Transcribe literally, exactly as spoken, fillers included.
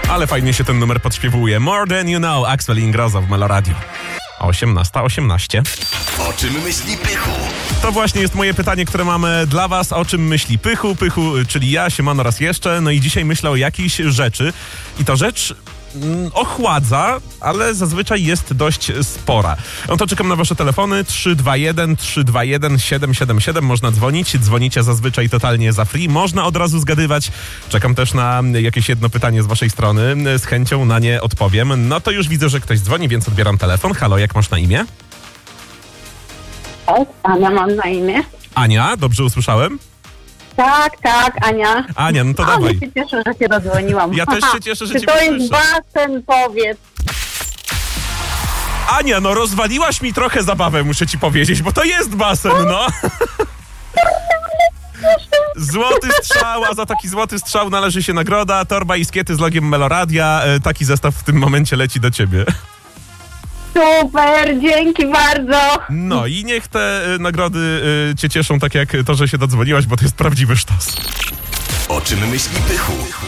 Ale fajnie się ten numer podśpiewuje. More Than You Know, Axwell i Ingrosso w Meloradio. osiemnasta osiemnaście. O czym myśli Pychu? To właśnie jest moje pytanie, które mamy dla was. O czym myśli Pychu? Pychu, czyli ja, siemano raz jeszcze. No i dzisiaj myślę o jakiejś rzeczy. I to rzecz mm, ochładza, ale zazwyczaj jest dość spora. No to czekam na wasze telefony. trzy dwa jeden, trzy dwa jeden, siedem siedem siedem. Można dzwonić. Dzwonicie zazwyczaj totalnie za free. Można od razu zgadywać. Czekam też na jakieś jedno pytanie z waszej strony. Z chęcią na nie odpowiem. No to już widzę, że ktoś dzwoni, więc odbieram telefon. Halo, jak masz na imię? Ania mam na imię. Ania, dobrze usłyszałem? Tak, tak, Ania. Ania, no to Ale dawaj. się cieszę, że się dodzwoniłam. Ja też się cieszę, że Czy cię to jest słyszę. basen, powiedz. Ania, no rozwaliłaś mi trochę zabawę, muszę ci powiedzieć, bo to jest basen, no. Złoty strzał, a za taki złoty strzał należy się nagroda, torba i skiety z logiem Meloradia. E, Taki zestaw w tym momencie leci do ciebie. Super, dzięki bardzo. No i niech te e, nagrody e, cię cieszą tak jak to, że się dodzwoniłaś, bo to jest prawdziwy sztos. O czym myśli Pychu?